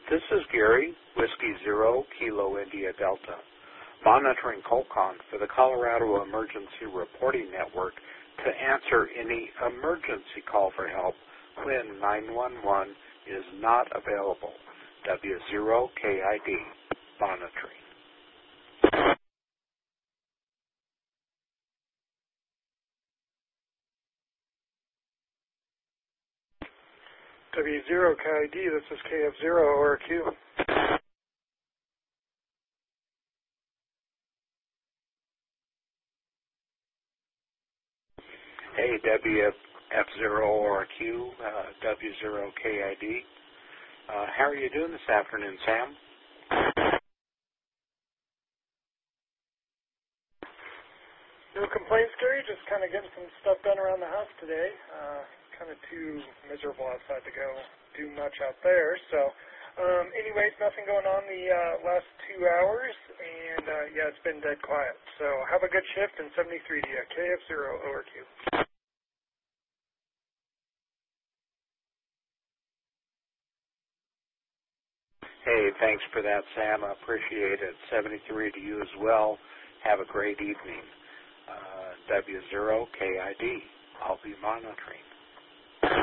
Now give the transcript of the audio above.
This is Gary, Whiskey Zero, Kilo India Delta, monitoring Colcon for the Colorado Emergency Reporting Network to answer any emergency call for help when 911 is not available. W0KID, monitoring. W0KID, this is KF0 ORQ. Hey, WF0ORQ, W0KID. How are you doing this afternoon, Sam? No complaints, Gary. Just kind of getting some stuff done around the house today. Kind of too miserable outside to go do much out there. So, anyways, nothing going on the last 2 hours, and yeah, it's been dead quiet. So, have a good shift in 73 to you. KF0 ORQ. Hey, thanks for that, Sam. I appreciate it. 73 to you as well. Have a great evening. W0KID. I'll be monitoring.